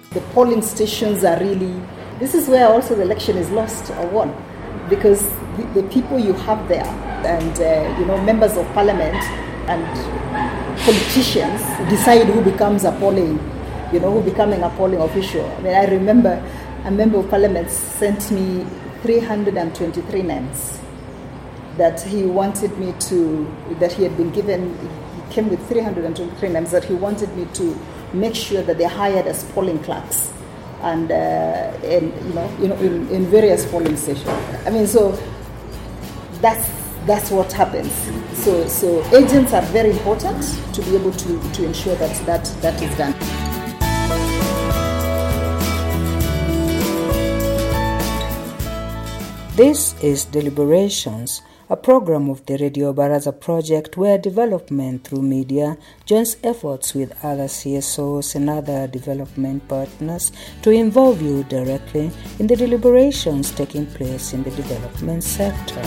The polling stations are really, this is where also the election is lost or won, because the people you have there and members of parliament and politicians decide who becomes a polling, who becoming a polling official. I mean, I remember a member of parliament sent me 323 names that he wanted me to, that he had been given. He came with 323 names that he wanted me to make sure that they're hired as polling clerks and in various polling stations. I mean, so that's what happens. So agents are very important to be able to ensure that is done. This is Deliberations, a program of the Radio Baraza project where development through media joins efforts with other CSOs and other development partners to involve you directly in the deliberations taking place in the development sector.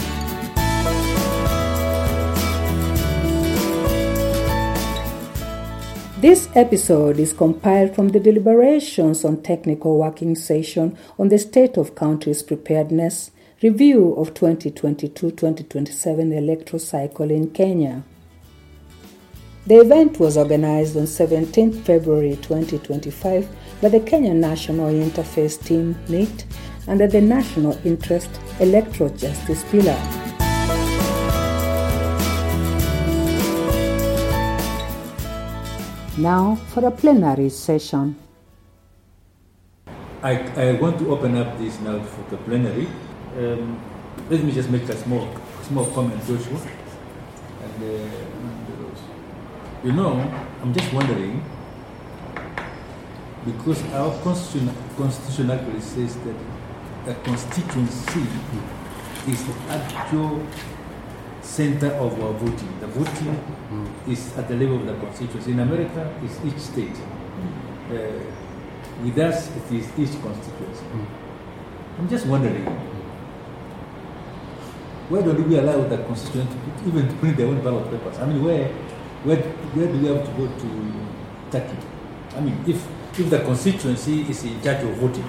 This episode is compiled from the deliberations on technical working session on the state of country's preparedness, review of 2022-2027 electoral cycle in Kenya. The event was organized on 17 February 2025 by the Kenya National Interface Team, NIT, under the National Interest Electoral Justice Pillar. Now for a plenary session. I want to open up this now for the plenary. Let me just make a small comment, Joshua. And I'm just wondering, because our constitution actually says that a constituency is the actual center of our voting. The voting is at the level of the constituency. In America, it's each state. With us, it is each constituency. I'm just wondering, why don't we allow the constituency even to print their own ballot papers? I mean, where do we have to go to Turkey? I mean, if the constituency is in charge of voting,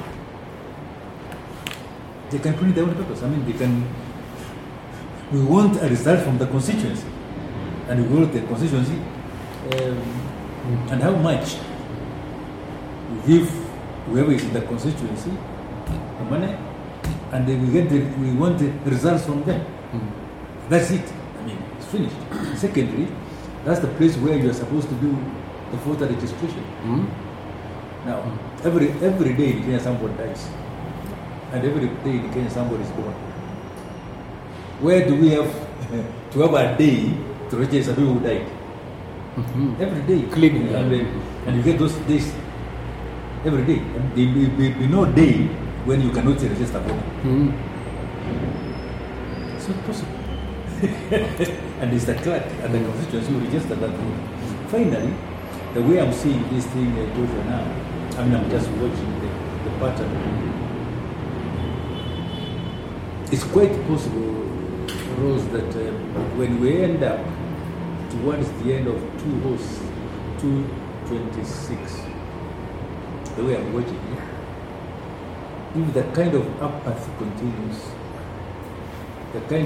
they can print their own papers. I mean, they can. We want a result from the constituency, and we want the constituency, and how much we give whoever is in the constituency the money, and then we want the results from them. That's it. I mean, it's finished. Secondly, that's the place where you are supposed to do the voter registration. Now, every day in Kenya somebody dies, and every day in Kenya somebody is born. Where do we have to have a day to register people who died? Every day, cleaning, and you get those days every day. And there will be no day when you cannot register voting. It's not possible. And it's the clerk and the constituency who register that vote. Finally, the way I'm seeing this thing go for now, I mean, I'm just watching the pattern. It's quite possible, Rose, that when we end up towards the end of 226, the way I'm watching it, if the kind of apathy continues, the kind